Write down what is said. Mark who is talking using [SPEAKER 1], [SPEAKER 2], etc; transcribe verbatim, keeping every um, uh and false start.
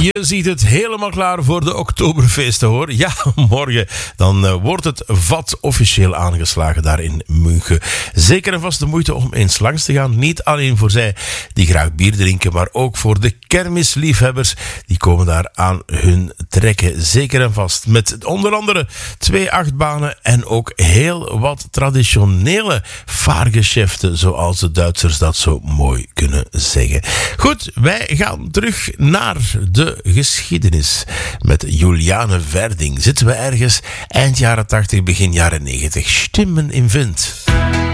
[SPEAKER 1] Je ziet het helemaal klaar voor de Oktoberfeesten, hoor. Ja, morgen dan uh, wordt het vat officieel aangeslagen daar in München. Zeker en vast de moeite om eens langs te gaan. Niet alleen voor zij die graag bier drinken, maar ook voor de kermisliefhebbers. Die komen daar aan hun trekken. Zeker en vast. Met onder andere twee achtbanen en ook heel wat traditionele vaargeschäften, zoals de Duitsers dat zo mooi kunnen zeggen. Goed, wij gaan terug naar de geschiedenis. Met Juliane Verding zitten we ergens eind jaren tachtig, begin jaren negentig. Stimmen in Wind.